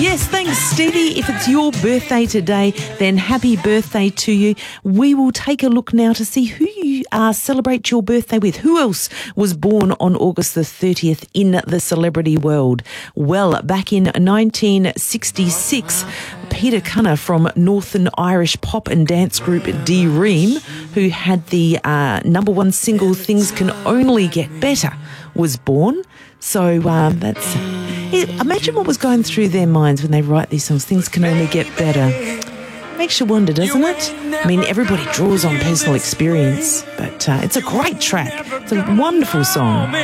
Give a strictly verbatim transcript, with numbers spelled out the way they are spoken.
Yes, thanks, Stevie. If it's your birthday today, then happy birthday to you. We will take a look now to see who you uh, celebrate your birthday with. Who else was born on August the thirtieth in the celebrity world? Well, back in nineteen sixty-six, Peter Cunner from Northern Irish pop and dance group D Ream, who had the uh, number one single Things Can Only Get Better, was born. So um, that's... Imagine what was going through their minds when they write these songs. Things can only get better. Makes you wonder, doesn't it? I mean, everybody draws on personal experience, but uh, it's a great track. It's a wonderful song.